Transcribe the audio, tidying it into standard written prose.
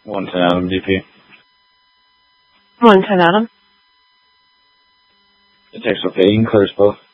110 Adam, DP. 110 Adam. The text okay, you can clear us both.